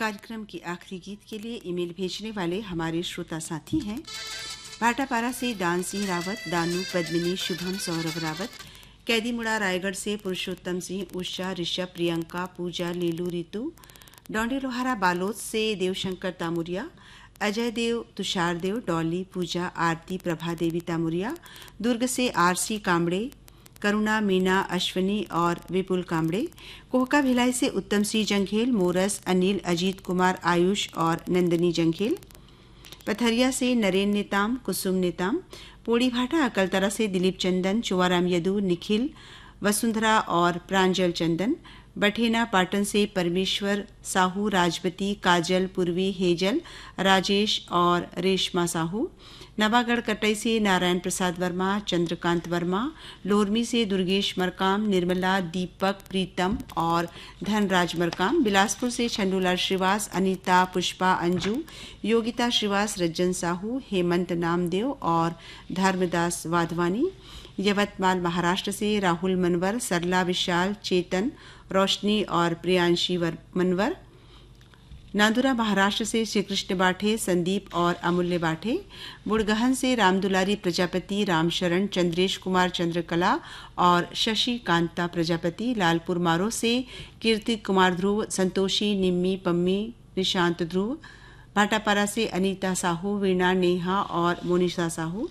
कार्यक्रम के आखिरी गीत के लिए ईमेल भेजने वाले हमारे श्रोता साथी हैं भाटापारा से दान सिंह रावत, दानू, पद्मिनी, शुभम, सौरभ रावत, कैदीमुड़ा रायगढ़ से पुरुषोत्तम सिंह, उषा, ऋषभ, प्रियंका, पूजा, लीलू, रितु, डोंडे लोहारा बालोद से देवशंकर तामुरिया, अजय देव, तुषार देव, डॉली, पूजा, आरती, प्रभा देवी तामुरिया, दुर्ग से आरसी कामड़े, करुणा, मीना, अश्वनी और विपुल कामड़े, कोहका भिलाई से उत्तम सिंह जंघेल, मोरस, अनिल, अजीत कुमार, आयुष और नंदनी जंघेल, पथरिया से नरेन नेताम, कुसुम नेताम, पोड़ी भाटा अकलतरा से दिलीप चंदन, चुवाराम यदु, निखिल, वसुंधरा और प्रांजल चंदन, बठेना पाटन से परमेश्वर साहू, राजवती, काजल, पूर्वी, हेजल, राजेश और रेशमा साहू, नवागढ़ कटई से नारायण प्रसाद वर्मा, चंद्रकांत वर्मा, लोरमी से दुर्गेश मरकाम, निर्मला, दीपक, प्रीतम और धनराज मरकाम, बिलासपुर से छंडूलाल श्रीवास, अनीता, पुष्पा, अंजू, योगिता श्रीवास, रज्जन साहू, हेमंत नामदेव और धर्मदास वाधवानी, यवतमाल महाराष्ट्र से राहुल मनवर, सरला विशाल, चेतन, रोशनी और प्रियांशी मनवर, नांदुरा महाराष्ट्र से श्री कृष्ण बाठे, संदीप और अमूल्य बाठे, बुड़गहन से रामदुलारी प्रजापति, रामशरण, चंद्रेश कुमार चंद्रकला और शशि कांता प्रजापति, लालपुर मारो से कीर्ति कुमार ध्रुव, संतोषी, निम्मी, पम्मी, निशांत ध्रुव, भाटापारा से अनीता साहू, वीणा, नेहा और मोनिशा साहू,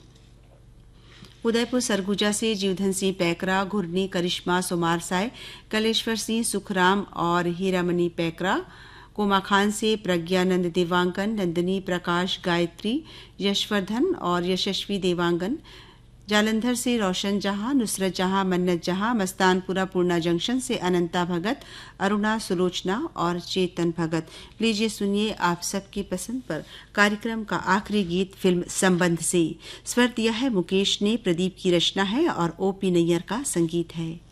उदयपुर सरगुजा से जीवधन सिंह पैकरा, घुरनी, करिश्मा, सोमार साय, कलेश्वर सिंह, सुखराम और हीरामणि पैकरा, कोमा खान से प्रज्ञानंद देवांगन, नंदनी, प्रकाश, गायत्री, यशवर्धन और यशस्वी देवांगन, जालंधर से रोशन जहां, नुसरत जहां, मन्नत जहां, मस्तानपुरा पूर्णा जंक्शन से अनंता भगत, अरुणा, सुलोचना और चेतन भगत। लीजिए सुनिए आप सबकी पसंद पर कार्यक्रम का आखिरी गीत फिल्म संबंध से। स्वर दिया है मुकेश ने, प्रदीप की रचना है और ओपी नैयर का संगीत है।